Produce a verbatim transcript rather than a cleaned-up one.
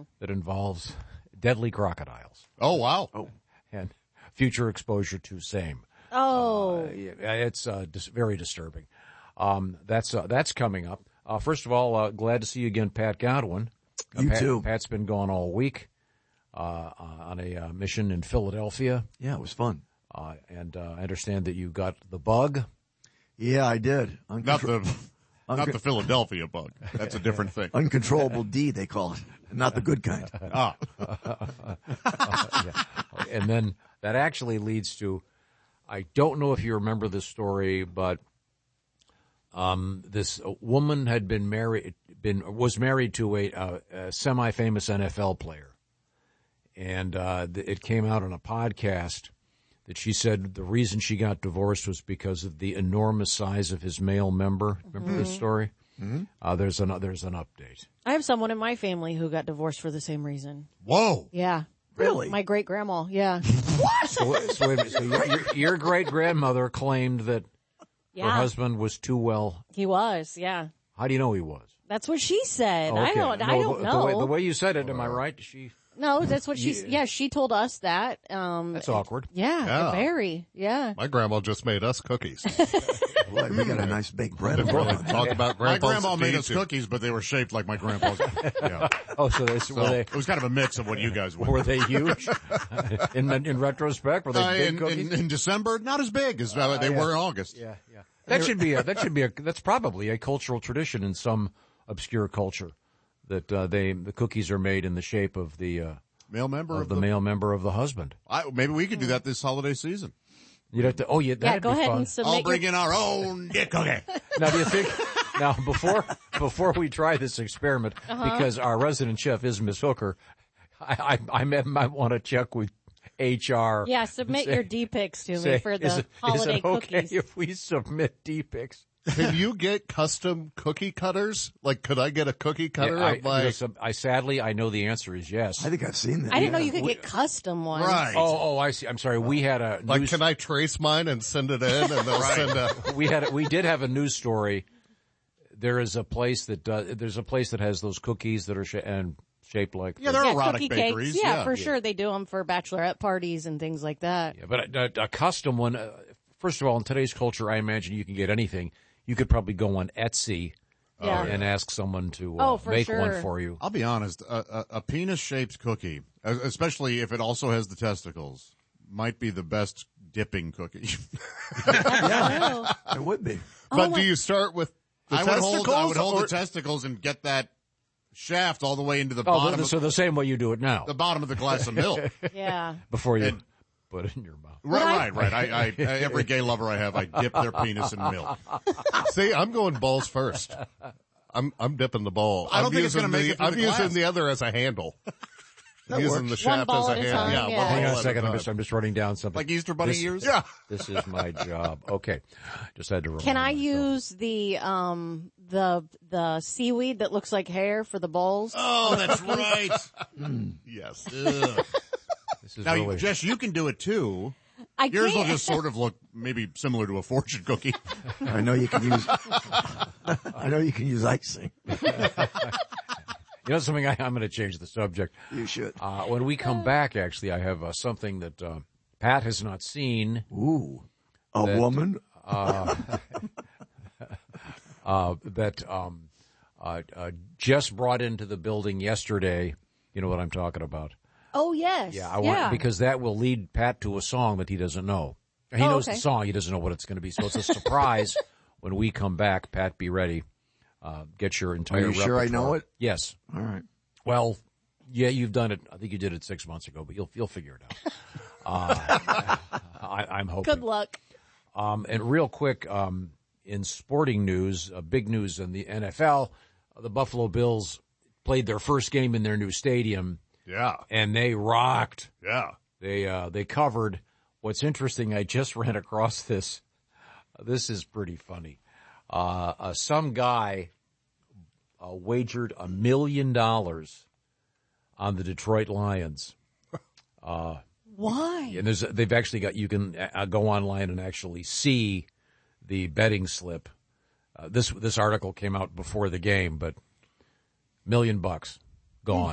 that involves deadly crocodiles. Oh, wow. Oh. And future exposure to same. Oh. Uh, it's uh, dis- very disturbing. Um, that's uh, that's coming up. Uh, first of all, uh, glad to see you again, Pat Godwin. Uh, You Pat, too. Pat's been gone all week uh, on a uh, mission in Philadelphia. Yeah, it was fun. Uh, and uh, I understand that you got the bug. Yeah, I did. Uncontro- Not the not Unco- the Philadelphia bug. That's a different thing. Uncontrollable D, they call it. Not the good kind. Ah, Yeah. And then that actually leads to, I don't know if you remember this story, but um, this woman had been married, been was married to a, uh, a semi-famous N F L player, and uh, it came out on a podcast that she said the reason she got divorced was because of the enormous size of his male member. Remember Mm-hmm. this story? Mm-hmm. Uh, there's an there's an update. I have someone in my family who got divorced for the same reason. whoa. Yeah. Really? My great grandma. Yeah. So, so, wait a minute. So your, your, your great grandmother claimed that Yeah. her husband was too well. He was. Yeah. How do you know he was? That's what she said. Oh, I okay. don't. I No, don't the, know. The way, the way you said it, am I right? She. No, that's what she. Yeah. Yeah, she told us that. Um, That's awkward. Yeah, Yeah. very. Yeah. My grandma just made us cookies. Boy, we got a nice baked bread. Didn't really talk about My grandpa's grandma made us cookies. cookies, but they were shaped like my grandpa's. Yeah. Oh, so they So were they it was kind of a mix of what you guys were. were they huge? in in retrospect, were they Uh, big in, cookies? in, in December, not as big as uh, they yeah. were in August. yeah, yeah. That should be a, that should be a that's probably a cultural tradition in some obscure culture that uh, they the cookies are made in the shape of the uh, Male member of of the, the, male member of the husband. I, maybe we could do that this holiday season. You'd have to. Oh, yeah, Yeah. that'd Go be ahead fun. and submit. I'll bring your, in our own dick cookie. Now, do you think? Now, before before we try this experiment, Uh-huh. because our resident chef is Miss Hooker, I I, I might, might want to check with H R. Yeah, submit Say- your D pics to me say, for is the it, holiday is it okay cookies. if we submit D pics? Can you get custom cookie cutters? Like, could I get a cookie cutter I, of my... you know, some- I sadly I know the answer is yes. I think I've seen that. I didn't know yeah. you could get custom ones. Right. Oh, oh, I see. I'm sorry. We had a Like, news, can I trace mine and send it in, and they'll send a... we had a, we did have a news story. There is a place that does, there's a place that has those cookies that are sh- and shaped like Yeah, they're Yeah, erotic cookie bakeries. cakes. Yeah, yeah. for sure. They do them for bachelorette parties and things like that. Yeah, but a, a, a custom one. Uh, first of all, in today's culture, I imagine you can get anything. You could probably go on Etsy uh, Yeah. and ask someone to uh, Oh, for make sure. one for you. I'll be honest, a, a, a penis-shaped cookie, uh, especially if it also has the testicles, might be the best dipping cookie. Oh. It would be. But my- do you start with the I would hold, I would testicles, hold or- the testicles and get that shaft all the way into the Oh, bottom, the, of, so the same way you do it now, the bottom of the glass of milk. Yeah. before you and- put it in your mouth. Right, right, right. I, I, every gay lover I have, I dip their penis in milk. See, I'm going balls first. I'm I'm dipping the ball. I don't I'm think it's using gonna make the, it through I'm the using glass. the other as a handle. I'm using the One shaft ball as a at a handle. time, Yeah, yeah. one Hang ball on a at second. I'm time. just I'm just writing down something. Like Easter Bunny This- ears? Yeah. This is my job. Okay, just had to. Remind Can I myself. use the um the the seaweed that looks like hair for the bowls? Oh, that's right. Yes. Ugh. This is Now, really. Jess, you can do it too. I Yours will can't. just sort of look maybe similar to a fortune cookie. I know you can use. I know you can use icing. You know something? I, I'm going to change the subject. You should. Uh, when we come back, actually, I have uh, something that uh, Pat has not seen. Ooh, a That- woman. uh, that um, uh, uh, just brought into the building yesterday. You know what I'm talking about? Oh yes. Yeah, I want because that will lead Pat to a song that he doesn't know. He Oh, knows okay. the song, he doesn't know what it's going to be. So it's a surprise when we come back. Pat, be ready. Uh, get your entire. Are you sure I know repertoire. it? Yes. All right. Well, yeah, you've done it. I think you did it six months ago, but you'll you'll figure it out. uh, I, I'm hoping. Good luck. Um, and real quick, um, in sporting news, uh, big news in the N F L, uh, the Buffalo Bills played their first game in their new stadium, Yeah. and they rocked. Yeah. They uh, they covered. What's interesting, I just ran across this. This is pretty funny. Uh, uh, some guy uh, wagered a million dollars on the Detroit Lions. Uh, Why? and there's they've actually got you can uh, go online and actually see the betting slip. Uh, this this article came out before the game, but million bucks gone.